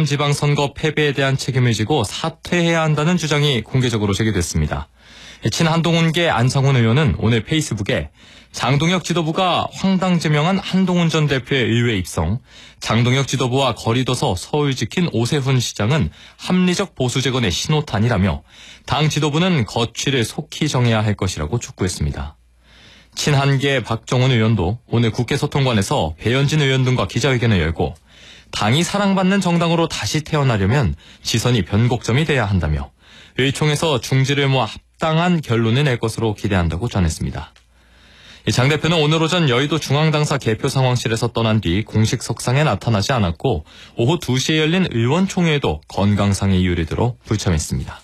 지방선거 패배에 대한 책임을 지고 사퇴해야 한다는 주장이 공개적으로 제기됐습니다. 친한동훈계 안상훈 의원은 오늘 페이스북에 장동혁 지도부가 황당제명한 한동훈 전 대표의 의회 입성, 장동혁 지도부와 거리둬서 서울 지킨 오세훈 시장은 합리적 보수 재건의 신호탄이라며 당 지도부는 거취를 속히 정해야 할 것이라고 촉구했습니다. 친한계 박정훈 의원도 오늘 국회소통관에서 배현진 의원 등과 기자회견을 열고 당이 사랑받는 정당으로 다시 태어나려면 지선이 변곡점이 돼야 한다며 의총에서 중지를 모아 합당한 결론을 낼 것으로 기대한다고 전했습니다. 장 대표는 오늘 오전 여의도 중앙당사 개표 상황실에서 떠난 뒤 공식 석상에 나타나지 않았고 오후 2시에 열린 의원총회에도 건강상의 이유를 들어 불참했습니다.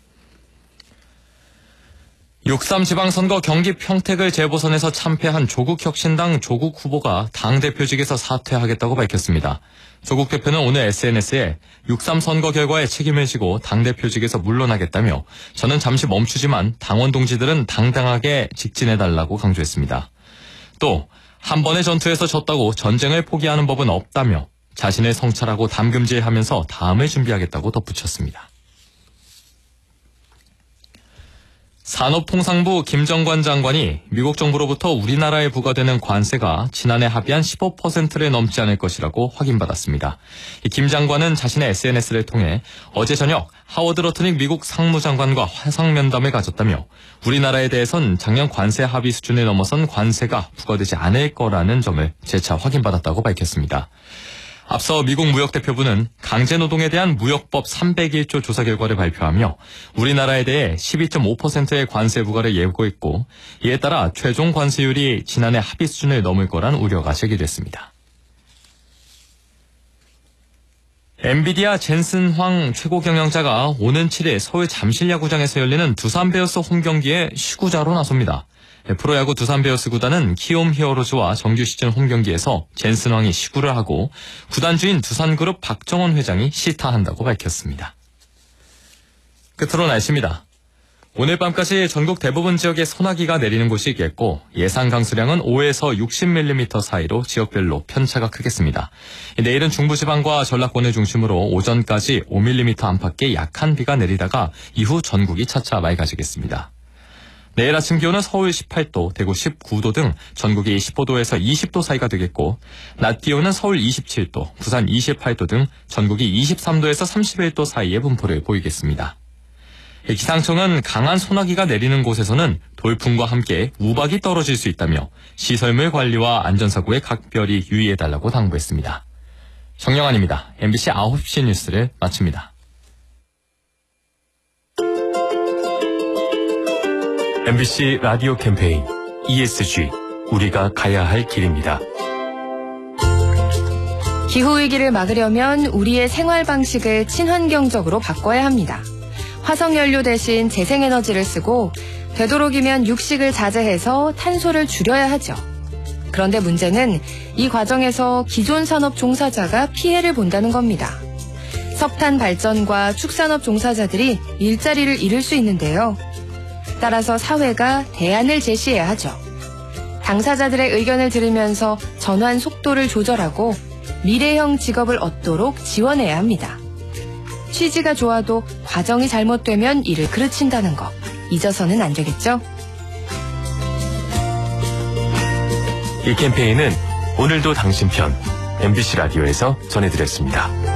6.3 지방선거 경기 평택을 재보선에서 참패한 조국혁신당 조국 후보가 당대표직에서 사퇴하겠다고 밝혔습니다. 조국 대표는 오늘 SNS에 6.3 선거 결과에 책임을 지고 당대표직에서 물러나겠다며 저는 잠시 멈추지만 당원 동지들은 당당하게 직진해달라고 강조했습니다. 또 한 번의 전투에서 졌다고 전쟁을 포기하는 법은 없다며 자신을 성찰하고 담금질하면서 다음을 준비하겠다고 덧붙였습니다. 산업통상부 김정관 장관이 미국 정부로부터 우리나라에 부과되는 관세가 지난해 합의한 15%를 넘지 않을 것이라고 확인받았습니다. 김 장관은 자신의 SNS를 통해 어제 저녁 하워드 러트닉 미국 상무장관과 화상면담을 가졌다며 우리나라에 대해선 작년 관세 합의 수준을 넘어선 관세가 부과되지 않을 거라는 점을 재차 확인받았다고 밝혔습니다. 앞서 미국 무역대표부는 강제노동에 대한 무역법 301조 조사 결과를 발표하며 우리나라에 대해 12.5%의 관세 부과를 예고했고 이에 따라 최종 관세율이 지난해 합의 수준을 넘을 거란 우려가 제기됐습니다. 엔비디아 젠슨 황 최고 경영자가 오는 7일 서울 잠실야구장에서 열리는 두산 베어스 홈경기에 시구자로 나섭니다. 프로야구 두산 베어스 구단은 키움 히어로즈와 정규 시즌 홈경기에서 젠슨 황이 시구를 하고 구단 주인 두산그룹 박정원 회장이 시타한다고 밝혔습니다. 끝으로 날씨입니다. 오늘 밤까지 전국 대부분 지역에 소나기가 내리는 곳이 있겠고 예상 강수량은 5에서 60mm 사이로 지역별로 편차가 크겠습니다. 내일은 중부지방과 전라권을 중심으로 오전까지 5mm 안팎의 약한 비가 내리다가 이후 전국이 차차 맑아지겠습니다. 내일 아침 기온은 서울 18도, 대구 19도 등 전국이 15도에서 20도 사이가 되겠고 낮 기온은 서울 27도, 부산 28도 등 전국이 23도에서 31도 사이의 분포를 보이겠습니다. 기상청은 강한 소나기가 내리는 곳에서는 돌풍과 함께 우박이 떨어질 수 있다며 시설물 관리와 안전사고에 각별히 유의해달라고 당부했습니다. 정영환입니다. MBC 9시 뉴스를 마칩니다. MBC 라디오 캠페인 ESG, 우리가 가야 할 길입니다. 기후위기를 막으려면 우리의 생활 방식을 친환경적으로 바꿔야 합니다. 화석연료 대신 재생에너지를 쓰고 되도록이면 육식을 자제해서 탄소를 줄여야 하죠. 그런데 문제는 이 과정에서 기존 산업 종사자가 피해를 본다는 겁니다. 석탄 발전과 축산업 종사자들이 일자리를 잃을 수 있는데요. 따라서 사회가 대안을 제시해야 하죠. 당사자들의 의견을 들으면서 전환 속도를 조절하고 미래형 직업을 얻도록 지원해야 합니다. 취지가 좋아도 과정이 잘못되면 이를 그르친다는 거 잊어서는 안 되겠죠? 이 캠페인은 오늘도 당신 편 MBC 라디오에서 전해드렸습니다.